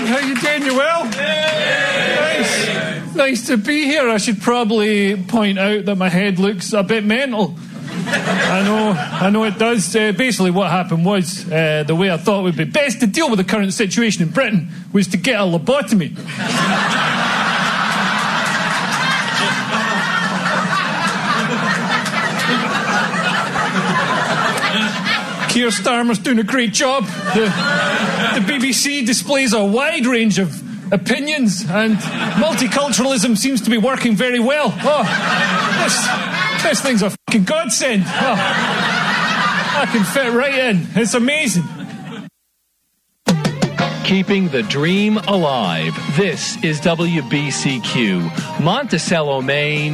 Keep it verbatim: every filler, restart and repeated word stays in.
How you doing? You well? Nice. Nice to be here. I should probably point out that my head looks a bit mental. I know, I know it does. Uh, basically what happened was, uh, the way I thought it would be best to deal with the current situation in Britain was to get a lobotomy. Keir Starmer's doing a great job. The, the B B C displays a wide range of opinions, and multiculturalism seems to be working very well. Oh, this, this thing's a fucking godsend. Oh, I can fit right in. It's amazing. Keeping the dream alive. This is W B C Q, Monticello, Maine.